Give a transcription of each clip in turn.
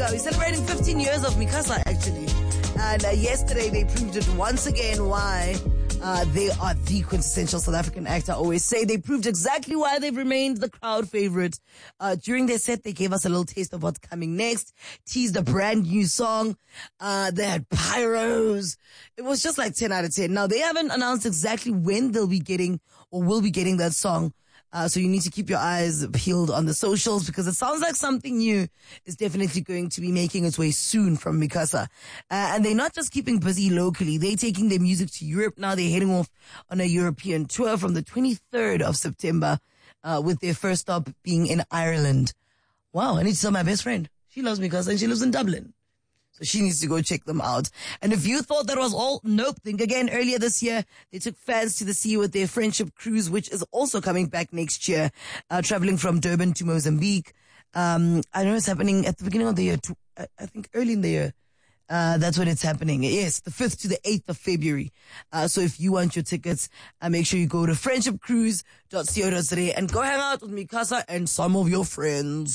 we're celebrating 15 years of Mikasa, actually. And yesterday they proved it once again why they are the quintessential South African act. I always say they proved exactly why they've remained the crowd favorite. During their set, they gave us a little taste of what's coming next, teased a brand new song. They had pyros. It was just like 10 out of 10. Now, they haven't announced exactly when they'll be getting or will be getting that song. So you need to keep your eyes peeled on the socials because it sounds like something new is definitely going to be making its way soon from Mikasa. And they're not just keeping busy locally. They're taking their music to Europe now. They're heading off on a European tour from the 23rd of September, with their first stop being in Ireland. Wow, I need to tell my best friend. She loves Mikasa and she lives in Dublin. So she needs to go check them out. And if you thought that was all, nope. Think again. Earlier this year, they took fans to the sea with their Friendship Cruise, which is also coming back next year, traveling from Durban to Mozambique. I know it's happening at the beginning of the year, I think early in the year. That's when it's happening. Yes, the 5th to the 8th of February. So if you want your tickets, make sure you go to friendshipcruise.co.za and go hang out with Mikasa and some of your friends.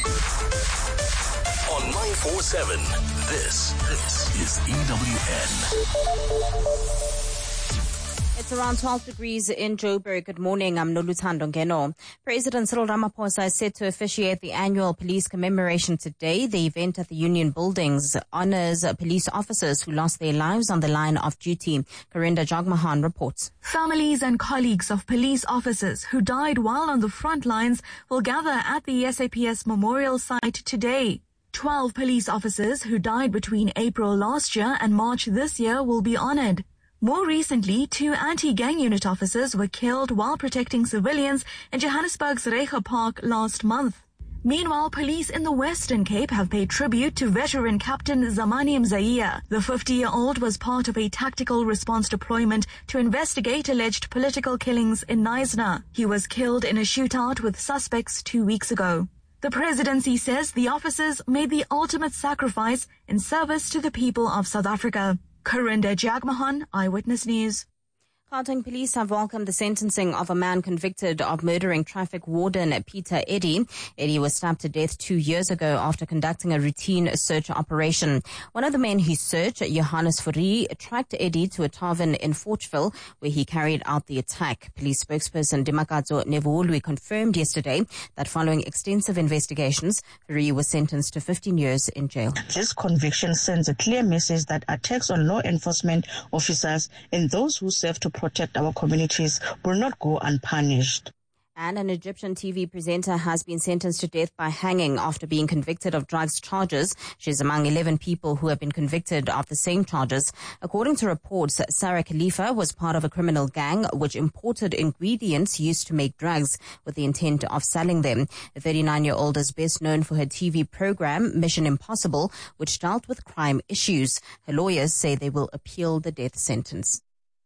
On 947, this is EWN. It's around 12 degrees in Joburg. Good morning. I'm Noluthando Ngeno. President Cyril Ramaphosa is set to officiate the annual police commemoration today. The event at the Union Buildings honors police officers who lost their lives on the line of duty. Karinda Jagmohan reports. Families and colleagues of police officers who died while on the front lines will gather at the SAPS Memorial Site today. 12 police officers who died between April last year and March this year will be honored. More recently, 2 anti-gang unit officers were killed while protecting civilians in Johannesburg's Reiger Park last month. Meanwhile, police in the Western Cape have paid tribute to veteran Captain Zamani Mzaiya. The 50-year-old was part of a tactical response deployment to investigate alleged political killings in Knysna. He was killed in a shootout with suspects 2 weeks ago. The presidency says the officers made the ultimate sacrifice in service to the people of South Africa. Karinda Jagmohan, Eyewitness News. Gauteng police have welcomed the sentencing of a man convicted of murdering traffic warden Peter Eddy. Eddy was stabbed to death 2 years ago after conducting a routine search operation. One of the men he searched, Johannes Fourie, tracked Eddy to a tavern in Fortville where he carried out the attack. Police spokesperson Dimakadzo Nevuolwi confirmed yesterday that following extensive investigations, Fourie was sentenced to 15 years in jail. This conviction sends a clear message that attacks on law enforcement officers and those who serve to protect our communities will not go unpunished. And an Egyptian TV presenter has been sentenced to death by hanging after being convicted of drugs charges. She's among 11 people who have been convicted of the same charges. According to reports, Sarah Khalifa was part of a criminal gang which imported ingredients used to make drugs with the intent of selling them. The 39-year-old is best known for her TV program, Mission Impossible, which dealt with crime issues. Her lawyers say they will appeal the death sentence.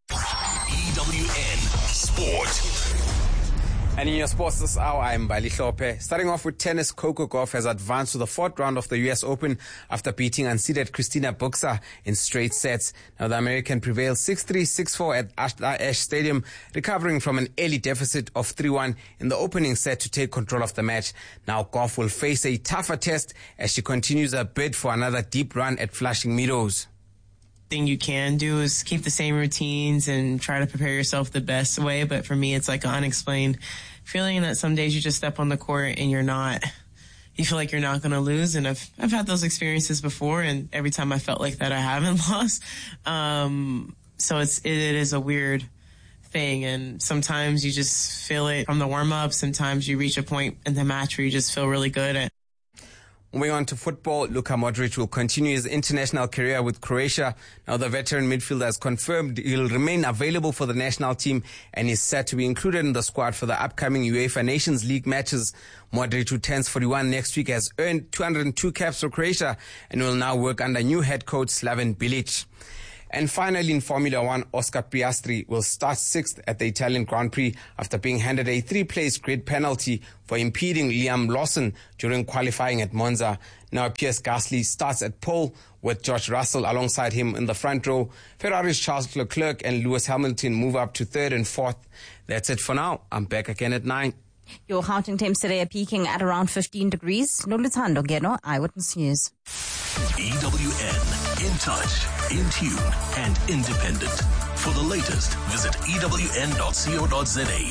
EWN Sport. And in your sports this hour, I'm Bali Hlophe. Starting off with tennis, Coco Gauff has advanced to the 4th round of the US Open after beating unseeded Christina Buxa in straight sets. Now the American prevailed 6-3, 6-4 at Ashe Stadium, recovering from an early deficit of 3-1 in the opening set to take control of the match. Now Gauff will face a tougher test as she continues her bid for another deep run at Flushing Meadows. Thing you can do is keep the same routines and try to prepare yourself the best way. But for me, it's like an unexplained feeling that some days you just step on the court and you feel like you're not going to lose. And I've had those experiences before, and every time I felt like that, I haven't lost. So it is a weird thing. And sometimes you just feel it from the warm up. Sometimes you reach a point in the match where you just feel really good. Moving on to football, Luka Modric will continue his international career with Croatia. Now, the veteran midfielder has confirmed he'll remain available for the national team and is set to be included in the squad for the upcoming UEFA Nations League matches. Modric, who turns 41 next week, has earned 202 caps for Croatia and will now work under new head coach Slaven Bilic. And finally, in Formula One, Oscar Piastri will start 6th at the Italian Grand Prix after being handed a 3-place grid penalty for impeding Liam Lawson during qualifying at Monza. Now, Pierre Gasly starts at pole with George Russell alongside him in the front row. Ferrari's Charles Leclerc and Lewis Hamilton move up to 3rd and 4th. That's it for now. I'm back again at 9. Your Gauteng temps today are peaking at around 15 degrees. Noluthando Ngeno, Eyewitness News. EWN, in touch, in tune, and independent. For the latest, visit EWN.co.za.